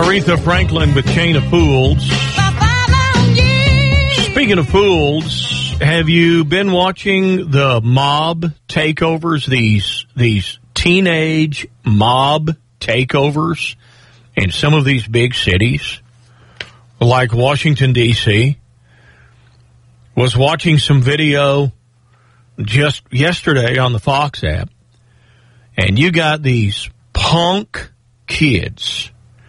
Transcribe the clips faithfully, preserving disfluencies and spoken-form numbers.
Aretha Franklin with Chain of Fools. Speaking of fools, have you been watching the mob takeovers, these these teenage mob takeovers in some of these big cities, like Washington, D C? Was watching some video just yesterday on the Fox app, and you got these punk kids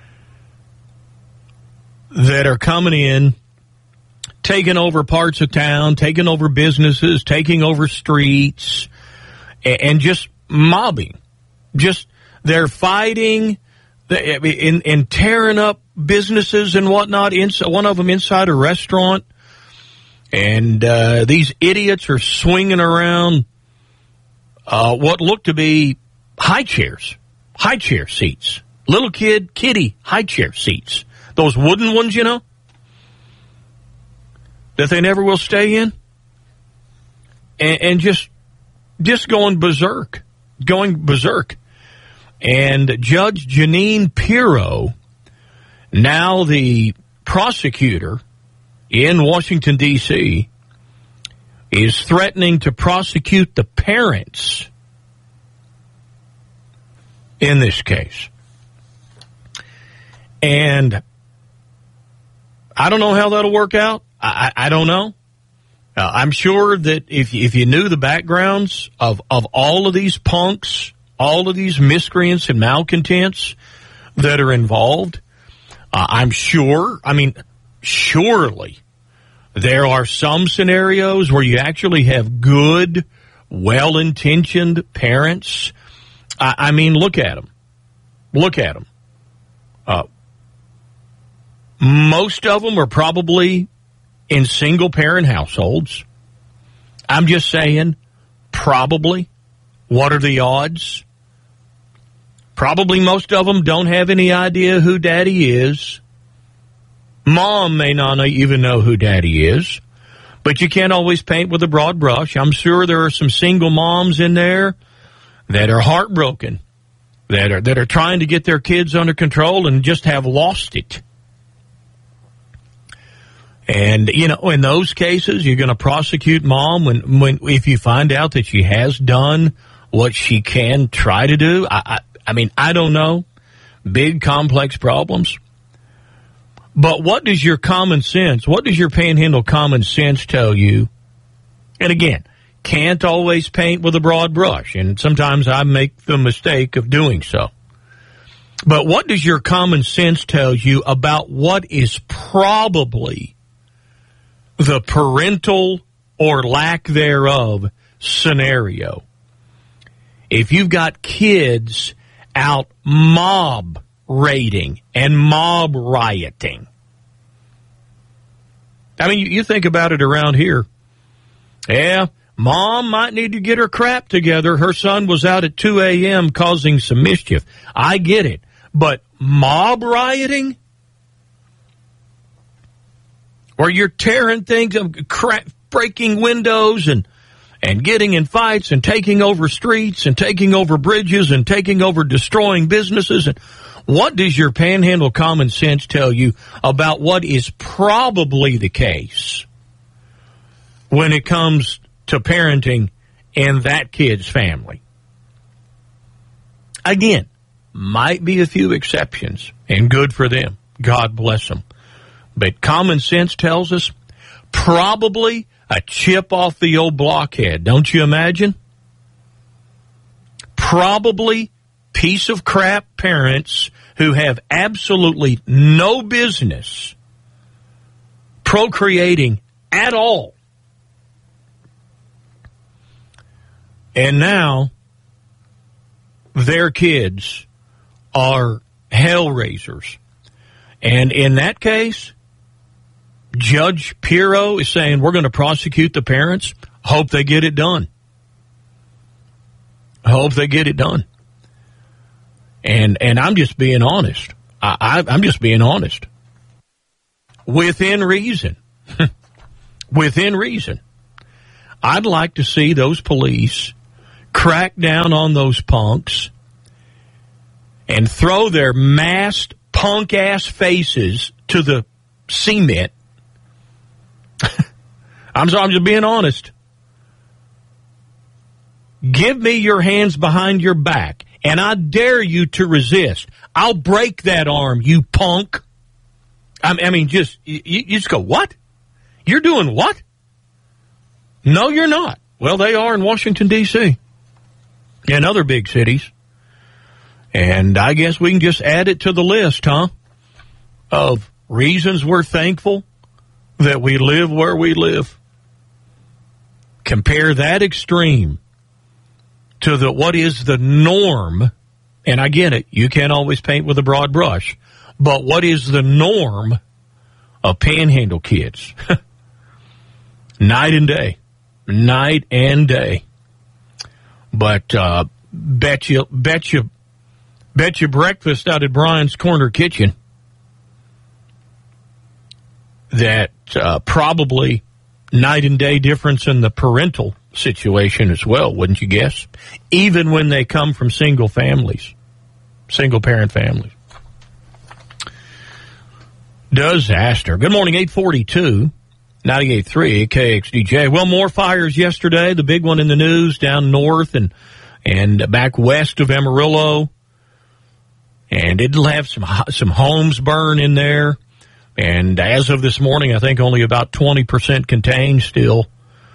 that are coming in, taking over parts of town, taking over businesses, taking over streets, and just mobbing. Just, they're fighting and, and tearing up businesses and whatnot. One of them inside a restaurant. And uh, these idiots are swinging around uh, what looked to be high chairs, high chair seats. Little kid, kiddie, high chair seats. Those wooden ones, you know, that they never will stay in. And, and just, just going berserk, going berserk. And Judge Jeanine Pirro, now the prosecutor in Washington, D C, is threatening to prosecute the parents in this case. And I don't know how that'll work out. I, I, I don't know. Uh, I'm sure that if, if you knew the backgrounds of, of all of these punks, all of these miscreants and malcontents that are involved, uh, I'm sure, I mean, surely there are some scenarios where you actually have good, well-intentioned parents. I, I mean, look at them. Look at them. Uh, most of them are probably in single-parent households. I'm just saying, probably. What are the odds? Probably most of them don't have any idea who daddy is. Mom may not even know who daddy is, but you can't always paint with a broad brush. I'm sure there are some single moms in there that are heartbroken, that are that are trying to get their kids under control and just have lost it. And, you know, in those cases, you're going to prosecute mom when, when if you find out that she has done what she can try to do. I, I, I mean, I don't know. Big, complex problems. But what does your common sense, what does your panhandle common sense tell you? And again, can't always paint with a broad brush, and sometimes I make the mistake of doing so. But what does your common sense tell you about what is probably the parental or lack thereof scenario? If you've got kids out mob raiding and mob rioting. I mean, you think about it around here. Yeah, mom might need to get her crap together. Her son was out at two a.m. causing some mischief. I get it. But mob rioting? Where you're tearing things up, crack, breaking windows and and getting in fights and taking over streets and taking over bridges and taking over destroying businesses. And what does your panhandle common sense tell you about what is probably the case when it comes to parenting in that kid's family? Again, might be a few exceptions, and good for them. God bless them. But common sense tells us probably a chip off the old blockhead, don't you imagine? Probably piece of crap parents who have absolutely no business procreating at all. And now their kids are hellraisers. And in that case, Judge Pirro is saying we're going to prosecute the parents. Hope they get it done. Hope they get it done. And and I'm just being honest. I, I, I'm just being honest. Within reason. Within reason. I'd like to see those police crack down on those punks and throw their masked punk-ass faces to the cement. I'm, I'm just being honest. Give me your hands behind your back, and I dare you to resist. I'll break that arm, you punk. I, I mean, just you, you just go, what? You're doing what? No, you're not. Well, they are in Washington, D C and other big cities. And I guess we can just add it to the list, huh, of reasons we're thankful that we live where we live. Compare that extreme to the what is the norm, and I get it, you can't always paint with a broad brush, but what is the norm of Panhandle kids? Night and day. Night and day. But uh, bet you, bet you, bet you breakfast out at Brian's Corner Kitchen that uh, probably night and day difference in the parental situation as well, wouldn't you guess? Even when they come from single families, single parent families. Disaster. Good morning, eight forty-two, ninety-eight point three K X D J. Well, more fires yesterday. The big one in the news down north and and back west of Amarillo. And it'll have some some homes burn in there. And as of this morning, I think only about twenty percent contained still.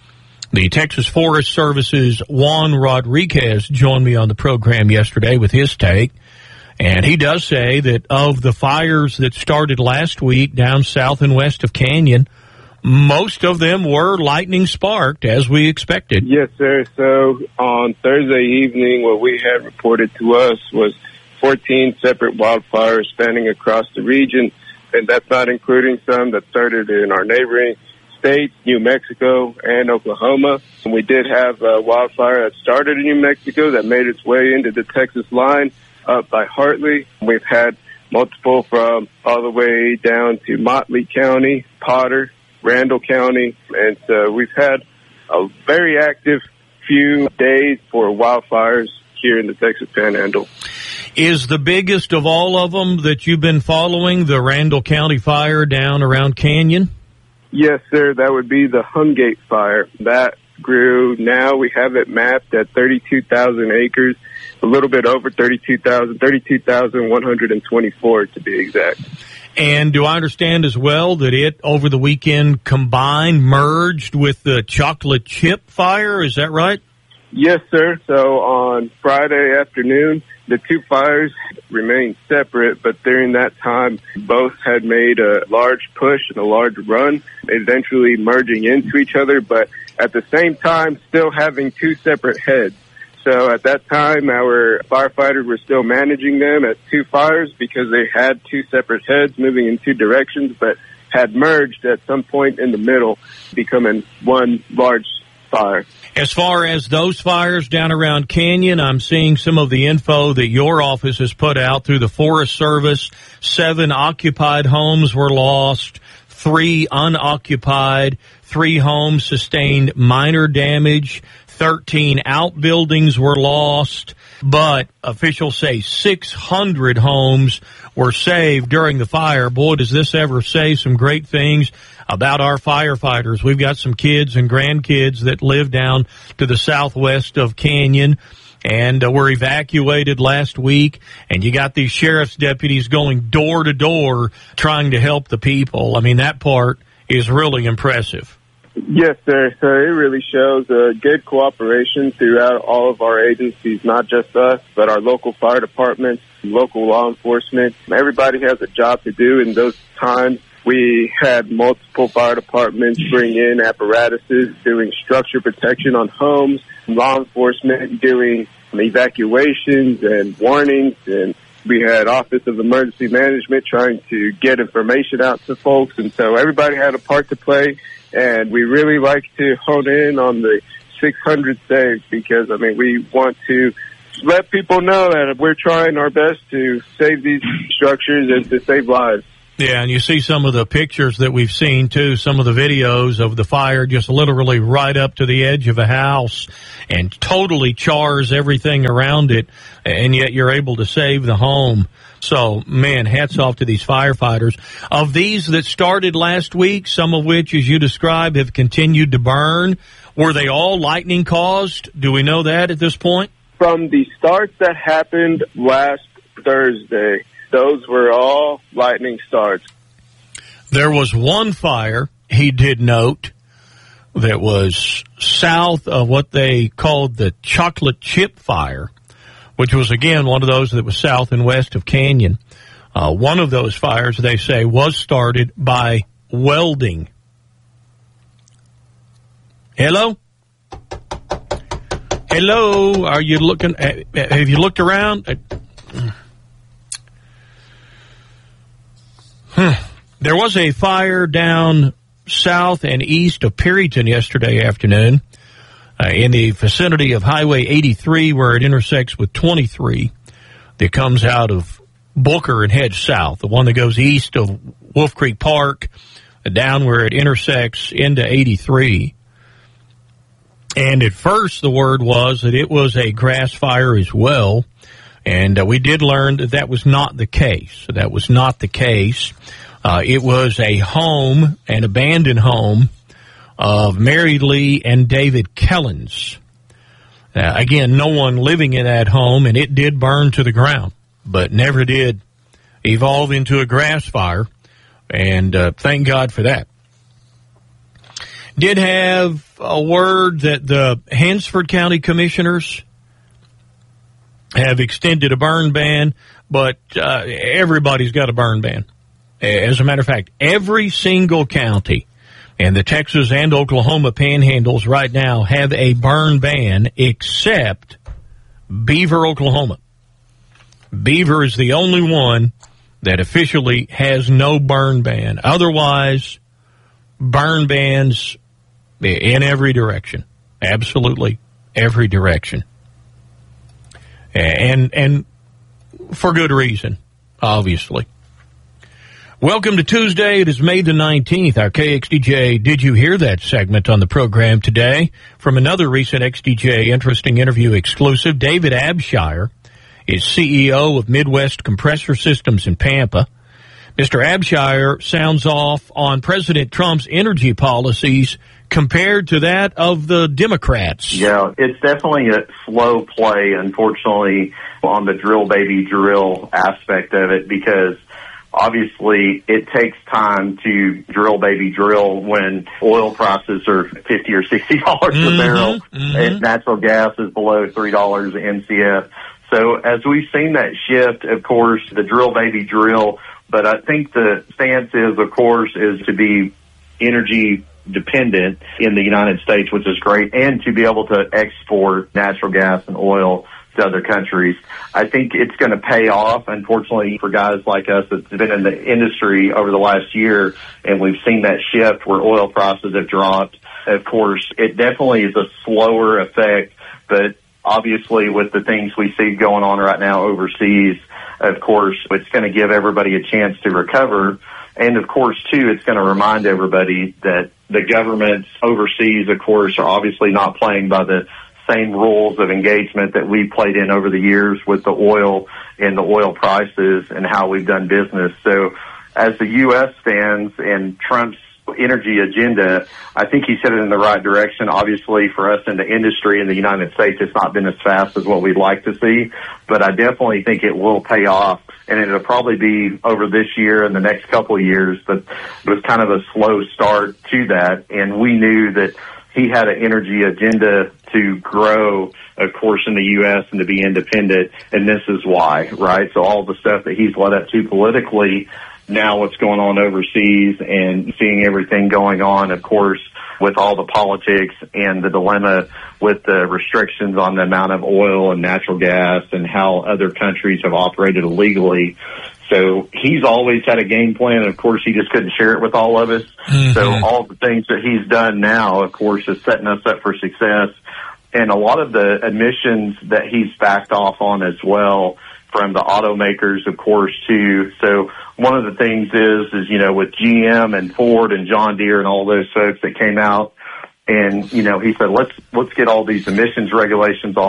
The Texas Forest Service's Juan Rodriguez joined me on the program yesterday with his take. And he does say that of the fires that started last week down south and west of Canyon, most of them were lightning sparked, as we expected. Yes, sir. So on Thursday evening, what we had reported to us was fourteen separate wildfires spanning across the region, and that's not including some that started in our neighboring states, New Mexico and Oklahoma. And we did have a wildfire that started in New Mexico that made its way into the Texas line up by Hartley. We've had multiple from all the way down to Motley County, Potter, Randall County, and so we've had a very active few days for wildfires here in the Texas Panhandle. Is the biggest of all of them that you've been following the Randall County fire down around Canyon? Yes, sir. That would be the Hungate fire. That grew. Now we have it mapped at thirty-two thousand acres, a little bit over thirty-two thousand, thirty-two thousand one hundred twenty-four to be exact. And do I understand as well that it, over the weekend, combined, merged with the chocolate chip fire? Is that right? Yes, sir. So on Friday afternoon, the two fires remained separate, but during that time, both had made a large push and a large run, eventually merging into each other, but at the same time, still having two separate heads. So at that time, our firefighters were still managing them as two fires because they had two separate heads moving in two directions, but had merged at some point in the middle, becoming one large fire. As far as those fires down around Canyon, I'm seeing some of the info that your office has put out through the Forest Service. Seven occupied homes were lost, three unoccupied, three homes sustained minor damage, thirteen outbuildings were lost, but officials say six hundred homes were saved during the fire. Boy, does this ever say some great things about our firefighters. We've got some kids and grandkids that live down to the southwest of Canyon and uh, were evacuated last week, and you got these sheriff's deputies going door to door trying to help the people. I mean, that part is really impressive. Yes, sir. So it really shows uh, good cooperation throughout all of our agencies, not just us, but our local fire departments, local law enforcement. Everybody has a job to do in those times. We had multiple fire departments bring in apparatuses doing structure protection on homes, law enforcement doing evacuations and warnings, and we had Office of Emergency Management trying to get information out to folks. And so everybody had a part to play, and we really like to hone in on the six hundred saves because, I mean, we want to let people know that we're trying our best to save these structures and to save lives. Yeah, and you see some of the pictures that we've seen, too, some of the videos of the fire just literally right up to the edge of a house and totally chars everything around it, and yet you're able to save the home. So, man, hats off to these firefighters. Of these that started last week, some of which, as you described, have continued to burn, were they all lightning caused? Do we know that at this point? From the starts that happened last Thursday, those were all lightning starts. There was one fire, he did note, that was south of what they called the Chocolate Chip Fire, which was, again, one of those that was south and west of Canyon. Uh, one of those fires, they say, was started by welding. Hello? Hello? Are you looking? Have you looked around? Huh. There was a fire down south and east of Perryton yesterday afternoon. Uh, in the vicinity of Highway eighty-three, where it intersects with twenty-three, that comes out of Booker and heads south, the one that goes east of Wolf Creek Park, uh, down where it intersects into eighty-three. And at first, the word was that it was a grass fire as well, and uh, we did learn that that was not the case. So that was not the case. Uh, it was a home, an abandoned home, of Mary Lee and David Kellens. Uh, again, no one living in that home, and it did burn to the ground, but never did evolve into a grass fire, and uh, thank God for that. Did have a word that the Hansford County Commissioners have extended a burn ban, but uh, everybody's got a burn ban. As a matter of fact, every single county and the Texas and Oklahoma panhandles right now have a burn ban except Beaver, Oklahoma. Beaver is the only one that officially has no burn ban. Otherwise, burn bans in every direction. Absolutely every direction. And, and for good reason, obviously. Welcome to Tuesday. It is May the nineteenth. Our K X D J Did You Hear That segment on the program today. From another recent X D J Interesting Interview exclusive, David Abshire is C E O of Midwest Compressor Systems in Pampa. Mister Abshire sounds off on President Trump's energy policies compared to that of the Democrats. Yeah, it's definitely a slow play, unfortunately, on the drill baby drill aspect of it, because obviously, it takes time to drill, baby, drill when oil prices are fifty or sixty dollars mm-hmm, a barrel mm-hmm. and natural gas is below three dollars a M C F. So as we've seen that shift, of course, the drill, baby, drill, but I think the stance is, of course, is to be energy dependent in the United States, which is great, and to be able to export natural gas and oil to other countries. I think it's going to pay off, unfortunately, for guys like us that's been in the industry over the last year, and we've seen that shift where oil prices have dropped. Of course, it definitely is a slower effect, but obviously with the things we see going on right now overseas, of course, it's going to give everybody a chance to recover. And of course, too, it's going to remind everybody that the governments overseas, of course, are obviously not playing by the same rules of engagement that we played in over the years with the oil and the oil prices and how we've done business. So as the U S stands and Trump's energy agenda, I think he's headed in the right direction. Obviously, for us in the industry in the United States, it's not been as fast as what we'd like to see, but I definitely think it will pay off, and it'll probably be over this year and the next couple of years, but it was kind of a slow start to that, and we knew that he had an energy agenda to grow, of course, in the U S and to be independent, and this is why, right? So all the stuff that he's led up to politically, now what's going on overseas and seeing everything going on, of course, with all the politics and the dilemma with the restrictions on the amount of oil and natural gas and how other countries have operated illegally. So he's always had a game plan, and of course he just couldn't share it with all of us. Mm-hmm. So all the things that he's done now, of course, is setting us up for success. And a lot of the emissions that he's backed off on as well from the automakers, of course, too. So one of the things is, is, you know, with G M and Ford and John Deere and all those folks that came out, and, you know, he said, let's, let's get all these emissions regulations off.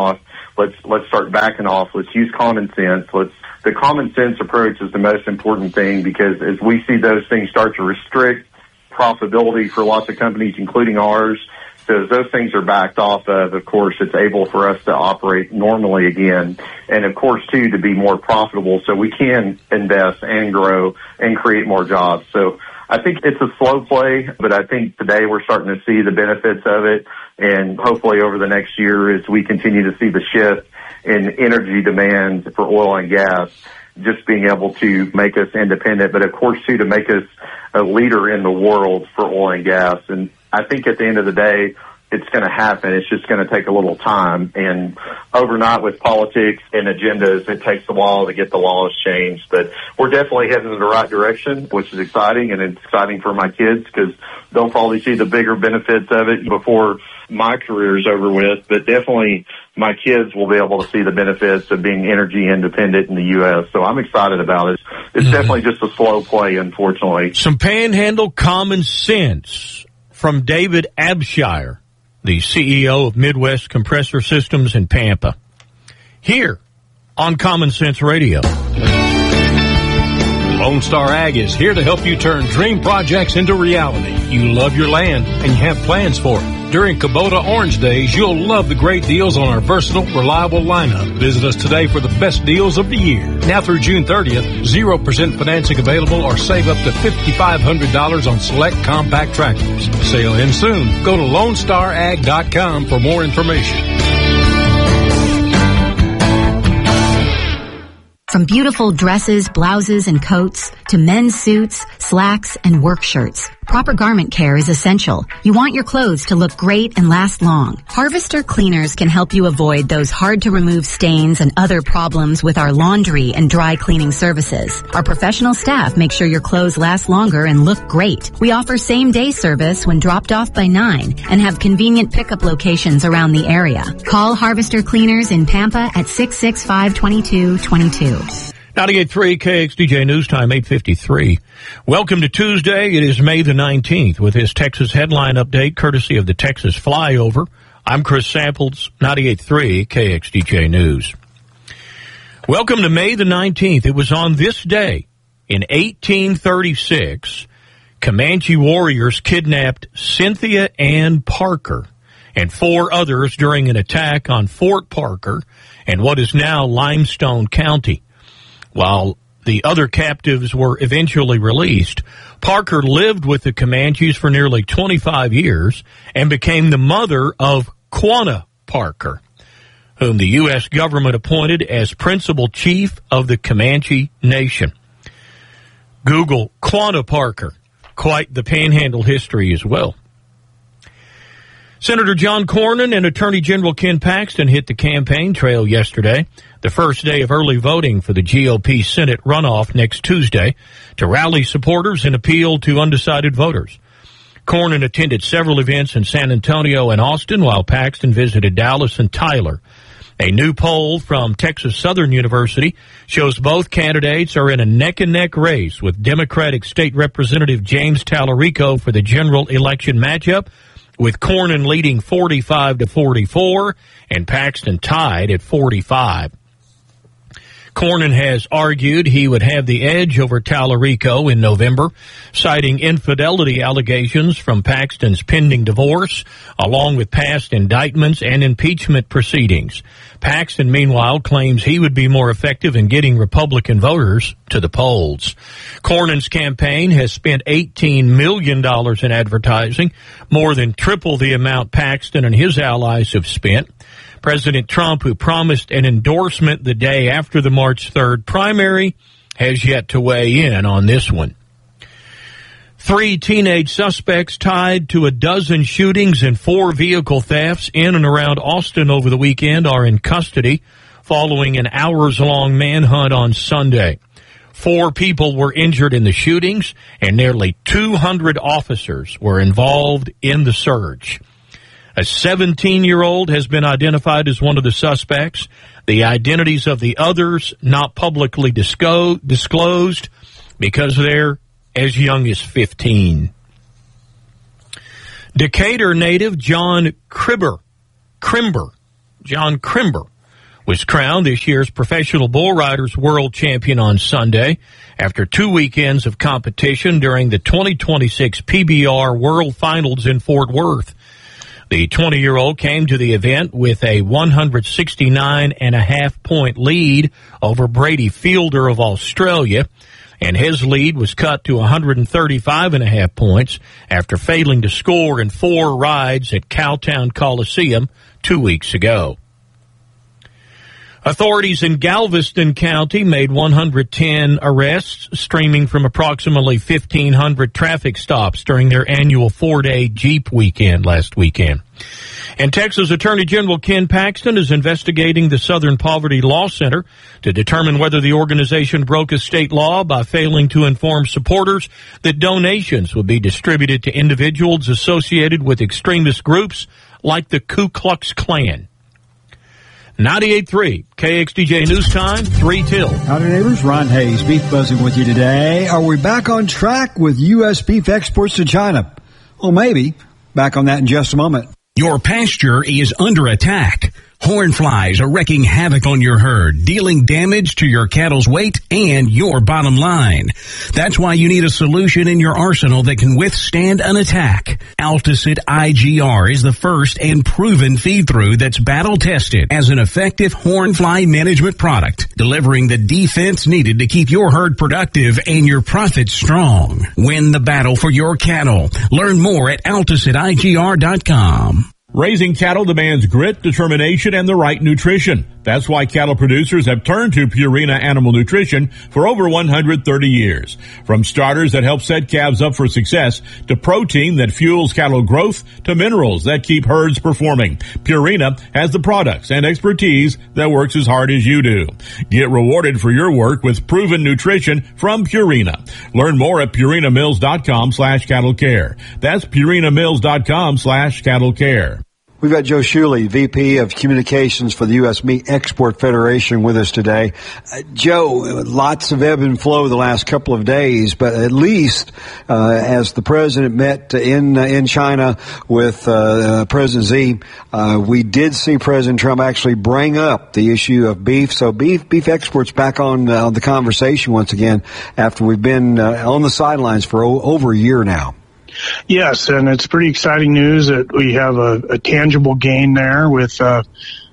let's let's start backing off. Let's use common sense. Let's the common sense approach is the most important thing, because as we see those things start to restrict profitability for lots of companies, including ours, so as those things are backed off of, of course, it's able for us to operate normally again. And, of course, too, to be more profitable so we can invest and grow and create more jobs. So I think it's a slow play, but I think today we're starting to see the benefits of it. And hopefully over the next year, as we continue to see the shift in energy demand for oil and gas, just being able to make us independent, but, of course, too, to make us a leader in the world for oil and gas. And I think at the end of the day, it's going to happen. It's just going to take a little time. And overnight with politics and agendas, it takes a while to get the laws changed. But we're definitely heading in the right direction, which is exciting. And it's exciting for my kids because they'll probably see the bigger benefits of it before my career is over with. But definitely my kids will be able to see the benefits of being energy independent in the U S. So I'm excited about it. It's mm-hmm. definitely just a slow play, unfortunately. Some Panhandle common sense from David Abshire, the C E O of Midwest Compressor Systems in Pampa, here on Common Sense Radio. Lone Star Ag is here to help you turn dream projects into reality. You love your land and you have plans for it. During Kubota Orange Days, you'll love the great deals on our versatile, reliable lineup. Visit us today for the best deals of the year. Now through June thirtieth, zero percent financing available or save up to five thousand five hundred dollars on select compact tractors. Sale ends soon. Go to lone star ag dot com for more information. From beautiful dresses, blouses, and coats to men's suits, slacks, and work shirts, proper garment care is essential. You want your clothes to look great and last long. Harvester Cleaners can help you avoid those hard-to-remove stains and other problems with our laundry and dry cleaning services. Our professional staff make sure your clothes last longer and look great. We offer same-day service when dropped off by nine and have convenient pickup locations around the area. Call Harvester Cleaners in Pampa at six six five, two two two two. ninety-eight point three K X D J News Time, eight fifty-three. Welcome to Tuesday. It is May the nineteenth with his Texas headline update, courtesy of the Texas Flyover. I'm Chris Samples, ninety-eight point three K X D J News. Welcome to May the nineteenth. It was on this day in eighteen thirty-six, Comanche warriors kidnapped Cynthia Ann Parker and four others during an attack on Fort Parker in what is now Limestone County. While the other captives were eventually released, Parker lived with the Comanches for nearly twenty-five years and became the mother of Quanah Parker, whom the U S government appointed as principal chief of the Comanche Nation. Google Quanah Parker. Quite the Panhandle history as well. Senator John Cornyn and Attorney General Ken Paxton hit the campaign trail yesterday, the first day of early voting for the G O P Senate runoff next Tuesday, to rally supporters and appeal to undecided voters. Cornyn attended several events in San Antonio and Austin, while Paxton visited Dallas and Tyler. A new poll from Texas Southern University shows both candidates are in a neck-and-neck race, with Democratic State Representative James Tallarico for the general election matchup, with Cornyn leading forty-five to forty-four and Paxton tied at forty-five. Cornyn has argued he would have the edge over Tallarico in November, citing infidelity allegations from Paxton's pending divorce, along with past indictments and impeachment proceedings. Paxton, meanwhile, claims he would be more effective in getting Republican voters to the polls. Cornyn's campaign has spent eighteen million dollars in advertising, more than triple the amount Paxton and his allies have spent. President Trump, who promised an endorsement the day after the March third primary, has yet to weigh in on this one. Three teenage suspects tied to a dozen shootings and four vehicle thefts in and around Austin over the weekend are in custody following an hours-long manhunt on Sunday. Four people were injured in the shootings, and nearly two hundred officers were involved in the surge. A seventeen-year-old has been identified as one of the suspects. The identities of the others not publicly disco- disclosed because they're as young as fifteen. Decatur native John Crimber, Crimber, John Crimber, was crowned this year's Professional Bull Riders World Champion on Sunday after two weekends of competition during the twenty twenty-six P B R World Finals in Fort Worth. The twenty-year-old came to the event with a one sixty-nine and a half point lead over Brady Fielder of Australia, and his lead was cut to one thirty-five and a half points after failing to score in four rides at Cowtown Coliseum two weeks ago. Authorities in Galveston County made one hundred ten arrests, stemming from approximately fifteen hundred traffic stops during their annual four-day Jeep weekend last weekend. And Texas Attorney General Ken Paxton is investigating the Southern Poverty Law Center to determine whether the organization broke a state law by failing to inform supporters that donations would be distributed to individuals associated with extremist groups like the Ku Klux Klan. ninety-eight point three K X D J News Time, three till. Howdy, neighbors. Ron Hayes, Beef Buzzing with you today. Are we back on track with U S beef exports to China? Well, maybe. Back on that in just a moment. Your pasture is under attack. Horn flies are wreaking havoc on your herd, dealing damage to your cattle's weight and your bottom line. That's why you need a solution in your arsenal that can withstand an attack. Alticid I G R is the first and proven feed-through that's battle-tested as an effective horn fly management product, delivering the defense needed to keep your herd productive and your profits strong. Win the battle for your cattle. Learn more at alticid I G R dot com. Raising cattle demands grit, determination, and the right nutrition. That's why cattle producers have turned to Purina Animal Nutrition for over one hundred thirty years. From starters that help set calves up for success, to protein that fuels cattle growth, to minerals that keep herds performing, Purina has the products and expertise that works as hard as you do. Get rewarded for your work with proven nutrition from Purina. Learn more at Purina Mills dot com slash cattle care. That's Purina Mills dot com slash cattle care. We've got Joe Shuley, V P of Communications for the U S Meat Export Federation, with us today. Uh, Joe, lots of ebb and flow the last couple of days, but at least uh, as the president met in uh, in China with uh, President Xi, uh, we did see President Trump actually bring up the issue of beef. So beef beef exports back on uh, the conversation once again after we've been uh, on the sidelines for o- over a year now. Yes, and it's pretty exciting news that we have a, a tangible gain there with uh,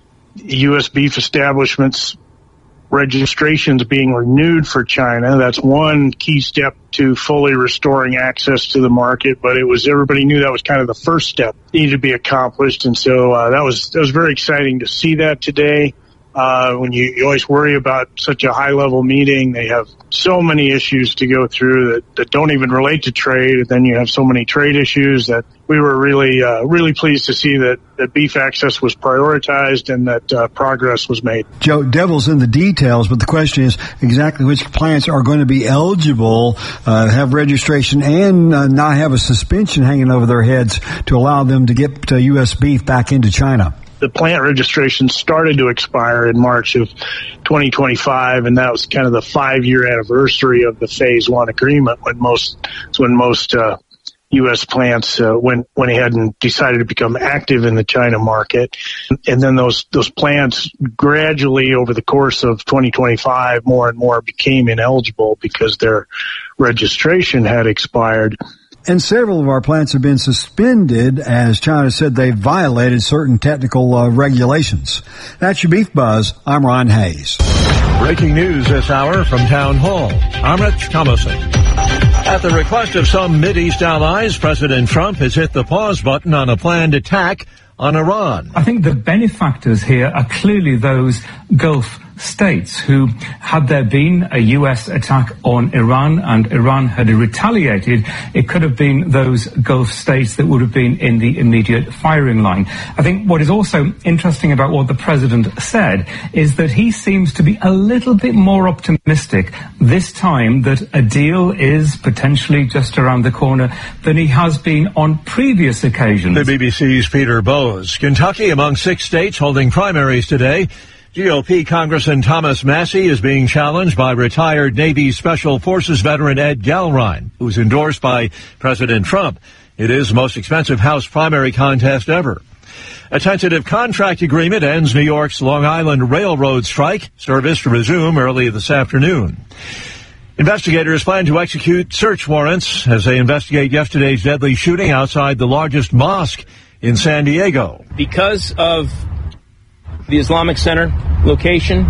U S beef establishments registrations being renewed for China. That's one key step to fully restoring access to the market, but it was, everybody knew that was kind of the first step needed to be accomplished, and so uh, that was that was very exciting to see that today. Uh, when you, you always worry about such a high-level meeting, they have so many issues to go through that, that don't even relate to trade, and then you have so many trade issues that we were really, uh, really pleased to see that, that beef access was prioritized and that uh, progress was made. Joe, devil's in the details, but the question is exactly which plants are going to be eligible, uh, have registration, and uh, not have a suspension hanging over their heads to allow them to get uh, U S beef back into China. The plant registration started to expire in March of twenty twenty-five, and that was kind of the five-year anniversary of the Phase One agreement when most when most uh, U S plants uh, went went ahead and decided to become active in the China market, and then those those plants gradually over the course of twenty twenty-five more and more became ineligible because their registration had expired. And several of our plants have been suspended as China said they violated certain technical uh, regulations. That's your Beef Buzz. I'm Ron Hayes. Breaking news this hour from Town Hall. I'm Rich Thomason. At the request of some Mideast allies, President Trump has hit the pause button on a planned attack on Iran. I think the benefactors here are clearly those Gulf states who, had there been a U S attack on Iran and Iran had retaliated, it could have been those Gulf states that would have been in the immediate firing line. I think what is also interesting about what the president said is that he seems to be a little bit more optimistic this time that a deal is potentially just around the corner than he has been on previous occasions. The B B C's Peter Bowes. Kentucky among six states holding primaries today. G O P Congressman Thomas Massie is being challenged by retired Navy Special Forces veteran Ed Galrine, who's endorsed by President Trump. It is the most expensive House primary contest ever. A tentative contract agreement ends New York's Long Island Railroad strike. Service to resume early this afternoon. Investigators plan to execute search warrants as they investigate yesterday's deadly shooting outside the largest mosque in San Diego. Because of the Islamic Center location,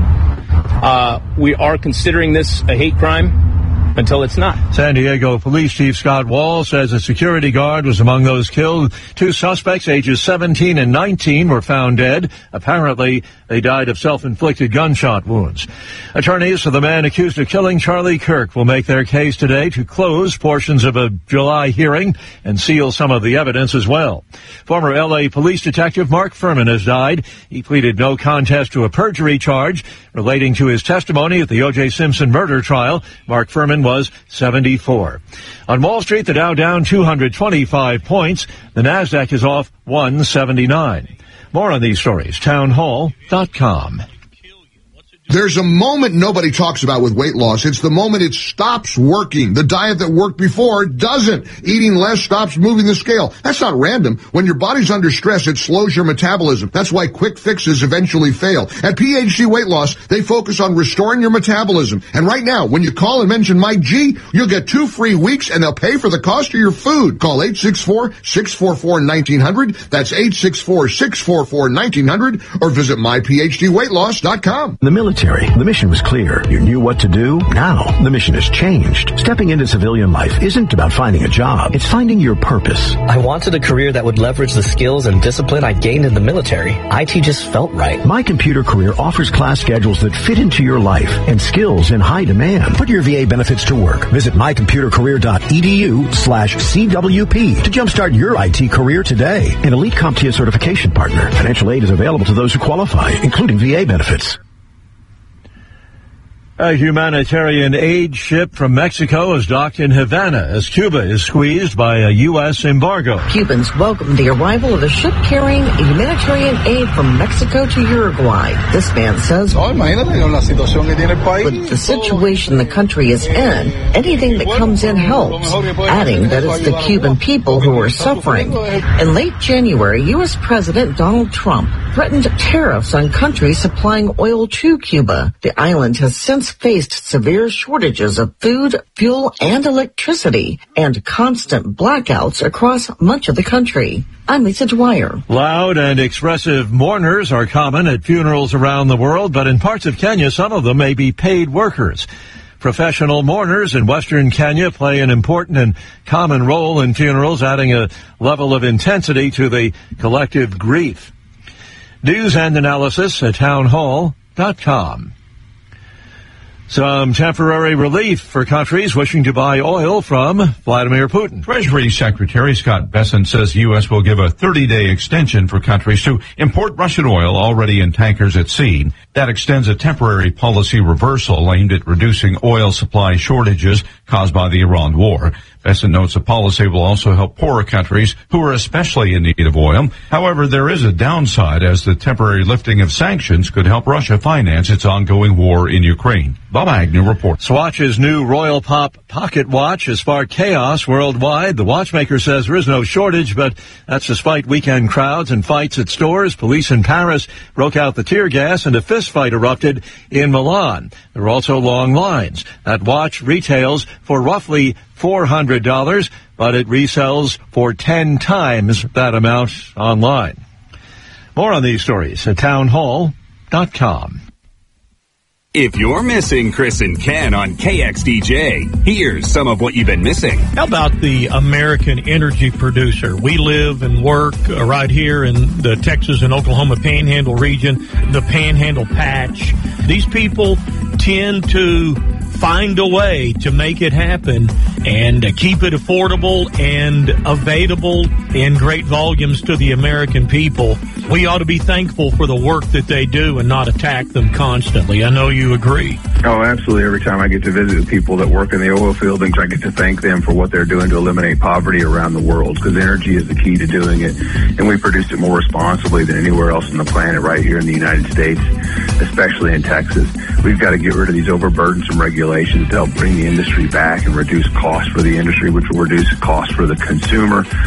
uh, we are considering this a hate crime until it's not. San Diego Police Chief Scott Wall says a security guard was among those killed. Two suspects, ages seventeen and nineteen, were found dead. Apparently, they died of self-inflicted gunshot wounds. Attorneys for the man accused of killing Charlie Kirk will make their case today to close portions of a July hearing and seal some of the evidence as well. Former L A police detective Mark Furman has died. He pleaded no contest to a perjury charge relating to his testimony at the O J Simpson murder trial. Mark Furman was seventy-four. On Wall Street, the Dow down two hundred twenty-five points. The Nasdaq is off one seventy-nine. More on these stories, town hall dot com. There's a moment nobody talks about with weight loss. It's the moment it stops working. The diet that worked before doesn't. Eating less stops moving the scale. That's not random. When your body's under stress, it slows your metabolism. That's why quick fixes eventually fail. At P H D Weight Loss, they focus on restoring your metabolism. And right now, when you call and mention Mike G, you'll get two free weeks and they'll pay for the cost of your food. Call eight six four, six four four, one nine zero zero. That's eight six four, six four four, one nine zero zero. Or visit my p h d weight loss dot com. The military. The mission was clear. You knew what to do. Now, the mission has changed. Stepping into civilian life isn't about finding a job. It's finding your purpose. I wanted a career that would leverage the skills and discipline I gained in the military. I T just felt right. My Computer Career offers class schedules that fit into your life and skills in high demand. Put your V A benefits to work. Visit my computer career dot e d u slash C W P to jumpstart your I T career today. An elite CompTIA certification partner. Financial aid is available to those who qualify, including V A benefits. A humanitarian aid ship from Mexico is docked in Havana as Cuba is squeezed by a U S embargo. Cubans welcomed the arrival of a ship carrying humanitarian aid from Mexico to Uruguay. This man says, with the situation the country is in, anything that comes in helps, adding that it's the Cuban people who are suffering. In late January, U S President Donald Trump threatened tariffs on countries supplying oil to Cuba. The island has since faced severe shortages of food, fuel, and electricity, and constant blackouts across much of the country. I'm Lisa Dwyer. Loud and expressive mourners are common at funerals around the world, but in parts of Kenya, some of them may be paid workers. Professional mourners in Western Kenya play an important and common role in funerals, adding a level of intensity to the collective grief. News and analysis at town hall dot com. Some temporary relief for countries wishing to buy oil from Vladimir Putin. Treasury Secretary Scott Bessent says the U S will give a thirty-day extension for countries to import Russian oil already in tankers at sea. That extends a temporary policy reversal aimed at reducing oil supply shortages caused by the Iran war. Bessent notes the policy will also help poorer countries who are especially in need of oil. However, there is a downside as the temporary lifting of sanctions could help Russia finance its ongoing war in Ukraine. Bob Agnew reports. Swatch's new Royal Pop pocket watch has sparked chaos worldwide. The watchmaker says there is no shortage, but that's despite weekend crowds and fights at stores. Police in Paris broke out the tear gas and a fist fight erupted in Milan. There are also long lines. That watch retails for roughly four hundred dollars, but it resells for ten times that amount online. More on these stories at town hall dot com. If you're missing Chris and Ken on K X D J, here's some of what you've been missing. How about the American energy producer? We live and work uh, right here in the Texas and Oklahoma Panhandle region, the Panhandle Patch. These people tend to find a way to make it happen and uh, keep it affordable and available in great volumes to the American people. We ought to be thankful for the work that they do and not attack them constantly. I know you agree. Oh, absolutely. Every time I get to visit with people that work in the oil field, I get to thank them for what they're doing to eliminate poverty around the world, because energy is the key to doing it, and we produce it more responsibly than anywhere else on the planet right here in the United States, especially in Texas. We've got to get rid of these overburdensome regulations to help bring the industry back and reduce costs for the industry, which will reduce costs for the consumer. Don't miss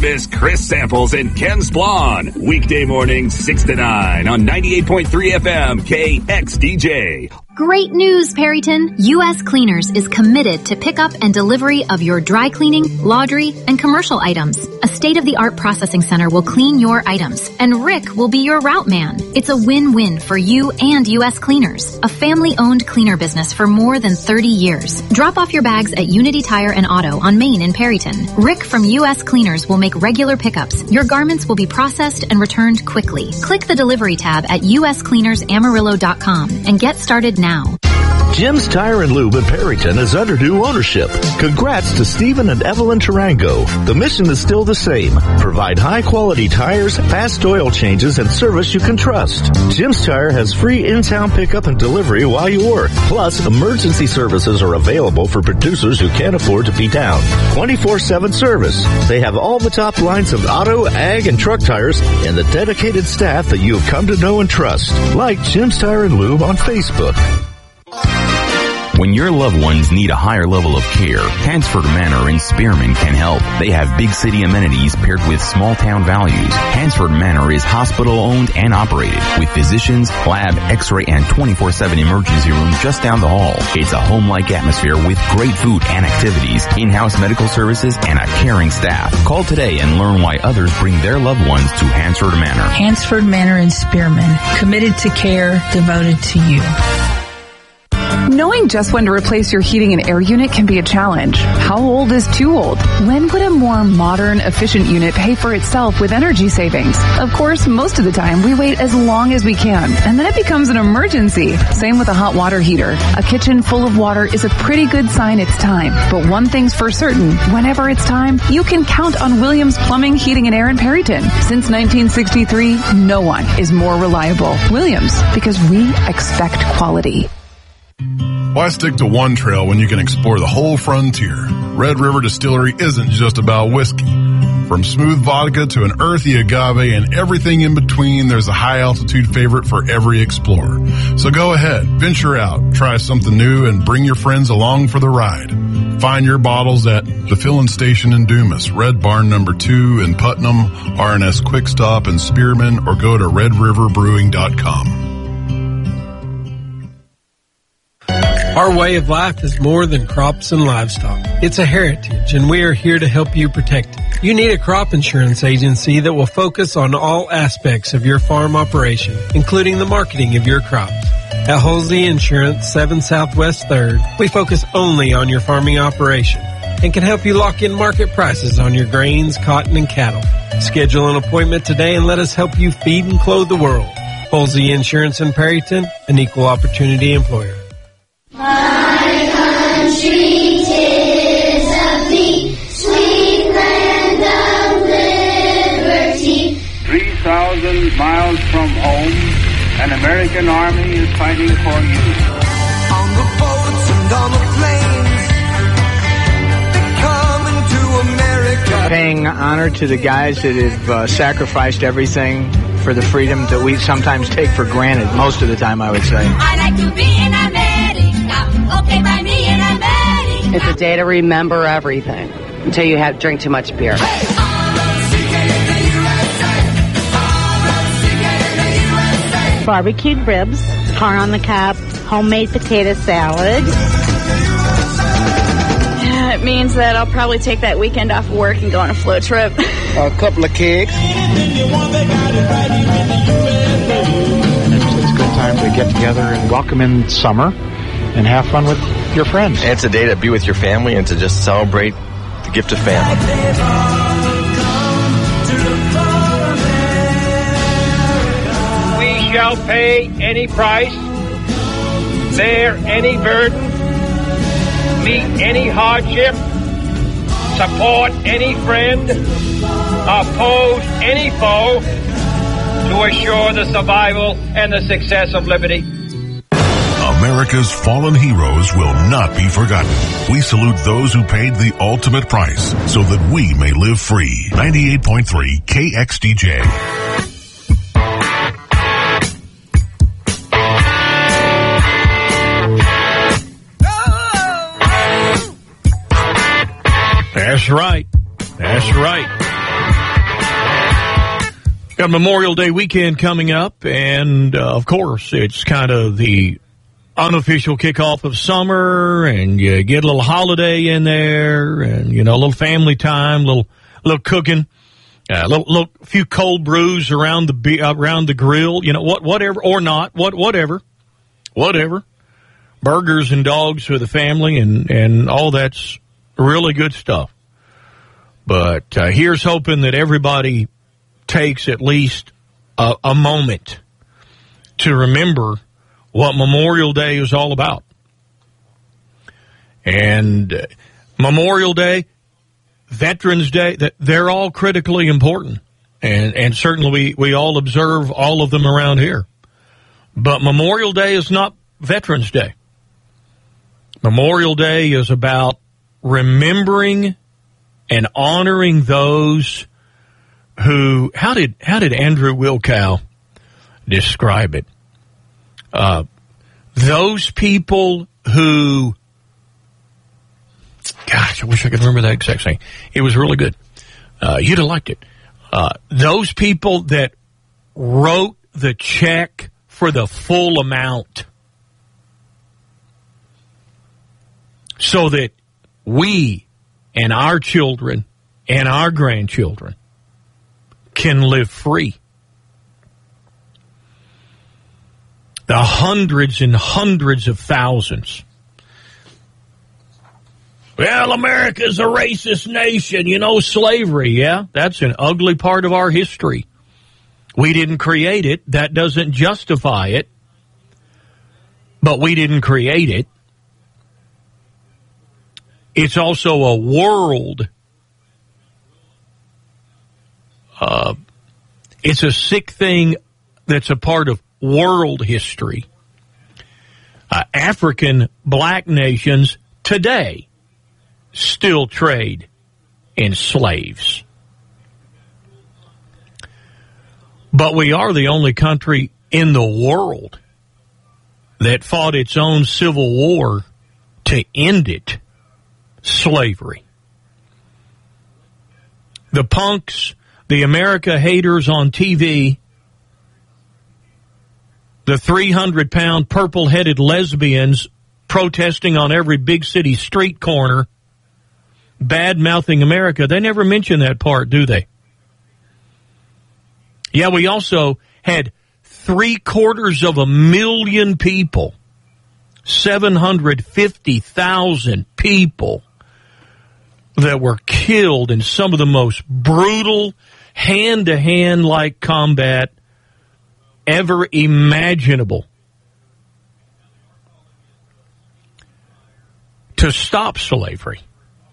This Chris Samples and Ken Splon. Weekday mornings, six to nine on ninety-eight point three F M K X D J. Great news, Perryton! U S Cleaners is committed to pickup and delivery of your dry cleaning, laundry, and commercial items. A state-of-the-art processing center will clean your items, and Rick will be your route man. It's a win-win for you and U S Cleaners, a family-owned cleaner business for more than thirty years. Drop off your bags at Unity Tire and Auto on Main in Perryton. Rick from U S Cleaners will make regular pickups. Your garments will be processed and returned quickly. Click the delivery tab at U S Cleaners Amarillo dot com and get started now. Jim's Tire and Lube in Perryton is under new ownership. Congrats to Stephen and Evelyn Tarango. The mission is still the same. Provide high-quality tires, fast oil changes, and service you can trust. Jim's Tire has free in-town pickup and delivery while you work. Plus, emergency services are available for producers who can't afford to be down. twenty-four seven service. They have all the top lines of auto, ag, and truck tires and the dedicated staff that you have come to know and trust. Like Jim's Tire and Lube on Facebook. When your loved ones need a higher level of care, Hansford Manor in Spearman can help. They have big city amenities paired with small town values. Hansford Manor is hospital owned and operated with physicians, lab, x-ray, and twenty-four seven emergency room just down the hall. It's a home-like atmosphere with great food and activities, in-house medical services, and a caring staff. Call today and learn why others bring their loved ones to Hansford Manor. Hansford Manor in Spearman, committed to care, devoted to you. Knowing just when to replace your heating and air unit can be a challenge. How old is too old? When would a more modern, efficient unit pay for itself with energy savings? Of course, most of the time we wait as long as we can, and then it becomes an emergency. Same with a hot water heater. A kitchen full of water is a pretty good sign it's time. But one thing's for certain, whenever it's time, you can count on Williams Plumbing, Heating, and Air in Perryton. Since nineteen sixty-three, no one is more reliable. Williams, because we expect quality. Why stick to one trail when you can explore the whole frontier? Red River Distillery isn't just about whiskey. From smooth vodka to an earthy agave and everything in between, there's a high-altitude favorite for every explorer. So go ahead, venture out, try something new, and bring your friends along for the ride. Find your bottles at the Filling Station in Dumas, Red Barn Number two in Putnam, R and S Quick Stop in Spearman, or go to red river brewing dot com. Our way of life is more than crops and livestock. It's a heritage, and we are here to help you protect it. You need a crop insurance agency that will focus on all aspects of your farm operation, including the marketing of your crops. At Halsey Insurance, seven Southwest third, we focus only on your farming operation and can help you lock in market prices on your grains, cotton, and cattle. Schedule an appointment today and let us help you feed and clothe the world. Halsey Insurance in Perryton, an equal opportunity employer. My country, 'tis of thee, sweet land of liberty. Three thousand miles from home, an American army is fighting for you. On the boats and on the planes, they're coming to America. Paying honor to the guys that have uh, sacrificed everything for the freedom that we sometimes take for granted, most of the time, I would say. I like to be in America. Okay, by me in America. It's a day to remember everything until you have drink too much beer. Barbecued ribs, corn on the cob, homemade potato salad. Yeah, it means that I'll probably take that weekend off work and go on a float trip. A couple of cakes. It's a good time to get together and welcome in summer and have fun with your friends. And it's a day to be with your family and to just celebrate the gift of family. We shall pay any price, bear any burden, meet any hardship, support any friend, oppose any foe to assure the survival and the success of liberty. America's fallen heroes will not be forgotten. We salute those who paid the ultimate price so that we may live free. ninety-eight point three K X D J. That's right. That's right. Got Memorial Day weekend coming up, and uh, of course, it's kind of the unofficial kickoff of summer, and you get a little holiday in there, and you know, a little family time, little little cooking, a uh, little, little few cold brews around the uh, around the grill, you know, what whatever or not, what whatever, whatever, burgers and dogs for the family, and and all that's really good stuff. But uh, here's hoping that everybody takes at least a, a moment to remember what Memorial Day is all about. And uh, Memorial Day, Veterans Day, that they're all critically important. And, and certainly we, we all observe all of them around here. But Memorial Day is not Veterans Day. Memorial Day is about remembering and honoring those who, how did how did Andrew Wilkow describe it? Uh, those people who, gosh, I wish I could remember that exact thing. It was really good. Uh, you'd have liked it. Uh, those people that wrote the check for the full amount so that we and our children and our grandchildren can live free. The hundreds and hundreds of thousands. Well, America's a racist nation. You know, slavery, yeah, that's an ugly part of our history. We didn't create it. That doesn't justify it. But we didn't create it. It's also a world. Uh, it's a sick thing that's a part of world history. Uh, African black nations today still trade in slaves. But we are the only country in the world that fought its own civil war to end it. Slavery. The punks, the America haters on T V, the three hundred pound purple-headed lesbians protesting on every big city street corner, bad-mouthing America, they never mention that part, do they? Yeah, we also had three-quarters of a million people, seven hundred fifty thousand people, that were killed in some of the most brutal, hand-to-hand like combat ever imaginable to stop slavery.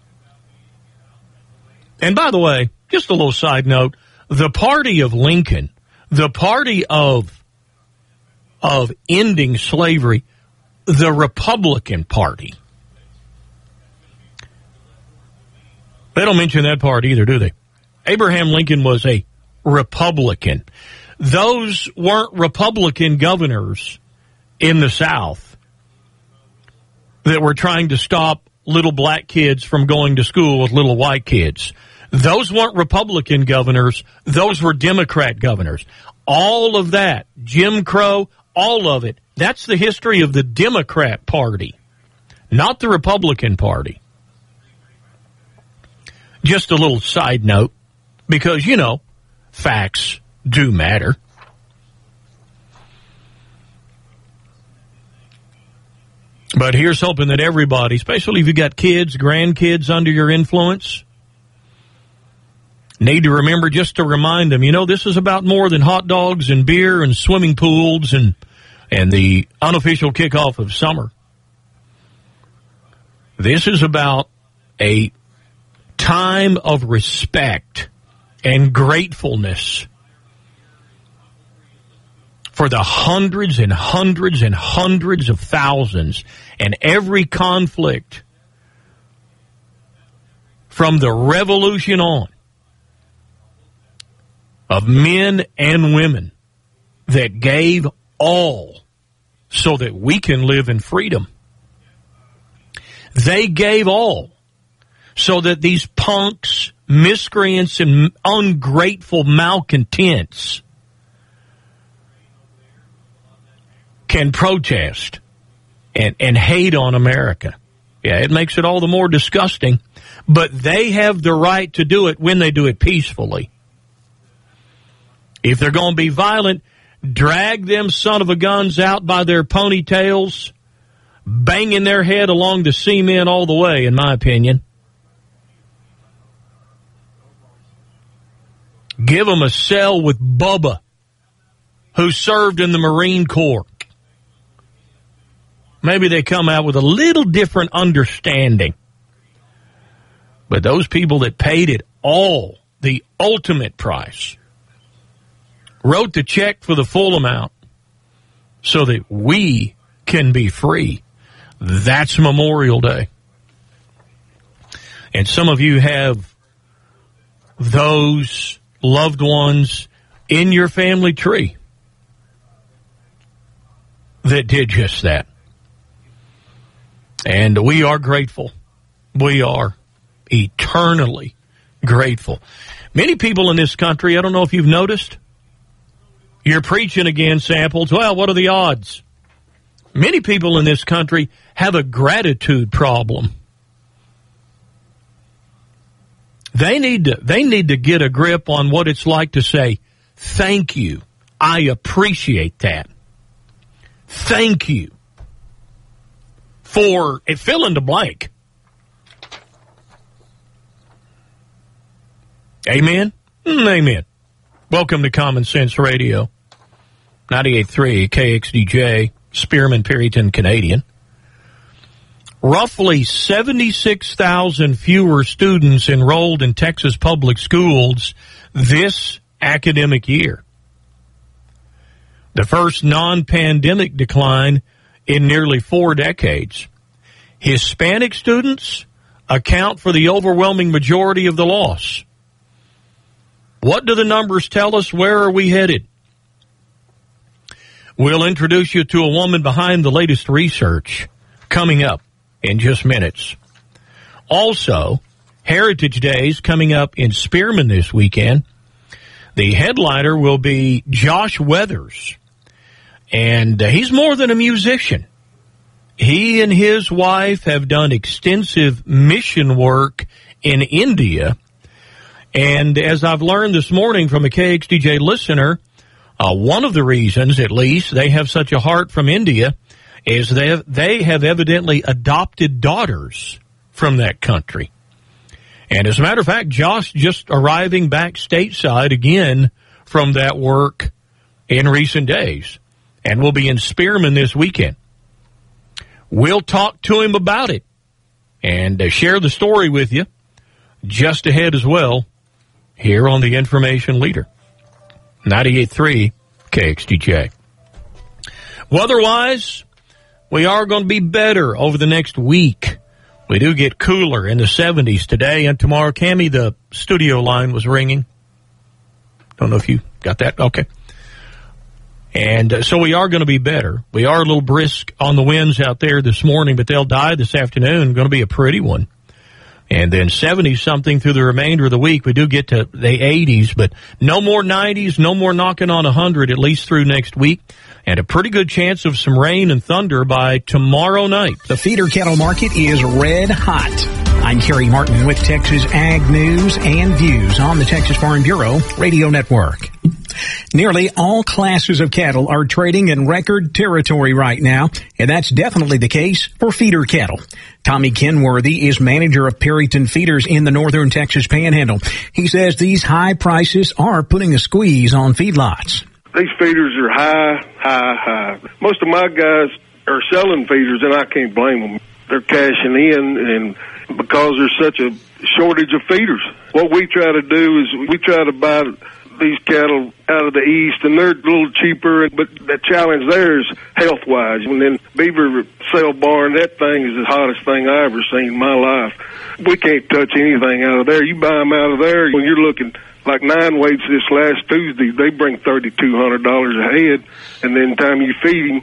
And by the way, just a little side note, the party of Lincoln, the party of, of ending slavery, the Republican Party, they don't mention that part either, do they? Abraham Lincoln was a Republican. Those weren't Republican governors in the South that were trying to stop little black kids from going to school with little white kids. Those weren't Republican governors. Those were Democrat governors. All of that, Jim Crow, all of it, that's the history of the Democrat Party, not the Republican Party. Just a little side note, because, you know, facts do matter. But here's hoping that everybody, especially if you got kids, grandkids under your influence, need to remember just to remind them, you know, this is about more than hot dogs and beer and swimming pools and, and the unofficial kickoff of summer. This is about a time of respect and gratefulness for the hundreds and hundreds and hundreds of thousands and every conflict from the revolution on of men and women that gave all so that we can live in freedom. They gave all so that these punks, miscreants, and ungrateful malcontents can protest and, and hate on America. Yeah, it makes it all the more disgusting, but they have the right to do it when they do it peacefully. If they're going to be violent, drag them son of a guns out by their ponytails, banging their head along the cement all the way, in my opinion. Give them a cell with Bubba, who served in the Marine Corps. Maybe they come out with a little different understanding. But those people that paid it all, the ultimate price, wrote the check for the full amount so that we can be free. That's Memorial Day. And some of you have those loved ones in your family tree that did just that. And we are grateful. We are eternally grateful. Many people in this country, I don't know if you've noticed, you're preaching again, Samples. Well, what are the odds? Many people in this country have a gratitude problem. They need to, they need to get a grip on what it's like to say, thank you. I appreciate that. Thank you for a fill in the blank. Amen? Mm, amen. Welcome to Common Sense Radio. ninety-eight point three K X D J, Spearman, Perryton, Canadian. Roughly seventy-six thousand fewer students enrolled in Texas public schools this academic year. The first non-pandemic decline in nearly four decades. Hispanic students account for the overwhelming majority of the loss. What do the numbers tell us? Where are we headed? We'll introduce you to a woman behind the latest research coming up in just minutes. Also, Heritage Days coming up in Spearman this weekend. The headliner will be Josh Weathers, and uh, he's more than a musician. He and his wife have done extensive mission work in India, and as I've learned this morning from a K X D J listener, uh, one of the reasons, at least, they have such a heart from India is they have, they have evidently adopted daughters from that country. And as a matter of fact, Josh just arriving back stateside again from that work in recent days, and will be in Spearman this weekend. We'll talk to him about it and uh, share the story with you just ahead as well here on the Information Leader, ninety-eight point three K X D J. Weather-wise, we are going to be better over the next week. We do get cooler in the seventies today and tomorrow. Cammie, the studio line was ringing. Don't know if you got that. Okay. And uh, so we are going to be better. We are a little brisk on the winds out there this morning, but they'll die this afternoon. Going to be a pretty one. And then seventy-something through the remainder of the week. We do get to the eighties, but no more nineties, no more knocking on one hundred, at least through next week. And a pretty good chance of some rain and thunder by tomorrow night. The feeder cattle market is red hot. I'm Kerry Martin with Texas Ag News and Views on the Texas Farm Bureau Radio Network. Nearly all classes of cattle are trading in record territory right now, and that's definitely the case for feeder cattle. Tommy Kenworthy is manager of Perryton Feeders in the northern Texas Panhandle. He says these high prices are putting a squeeze on feedlots. These feeders are high, high, high. Most of my guys are selling feeders, and I can't blame them. They're cashing in, and because there's such a shortage of feeders. What we try to do is we try to buy these cattle out of the east, and they're a little cheaper, but the challenge there is health-wise. And then Beaver Sale Barn, that thing is the hottest thing I ever seen in my life. We can't touch anything out of there. You buy them out of there, when you're looking like nine weights this last Tuesday, they bring thirty-two hundred dollars a head, and then time you feed them,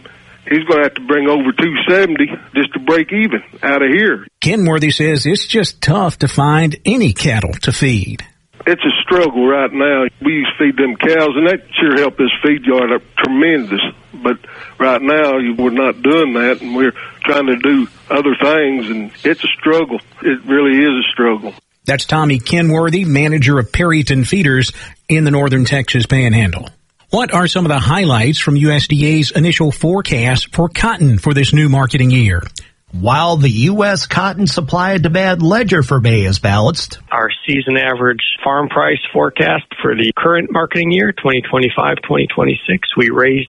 he's going to have to bring over two seventy just to break even out of here. Kenworthy says it's just tough to find any cattle to feed. It's a struggle right now. We used to feed them cows, and that sure helped this feed yard up tremendous. But right now, we're not doing that, and we're trying to do other things, and it's a struggle. It really is a struggle. That's Tommy Kenworthy, manager of Perryton Feeders in the northern Texas Panhandle. What are some of the highlights from U S D A's initial forecast for cotton for this new marketing year? While the U S cotton supply and demand ledger for May is balanced, our season average farm price forecast for the current marketing year, twenty twenty-five twenty twenty-six, we raised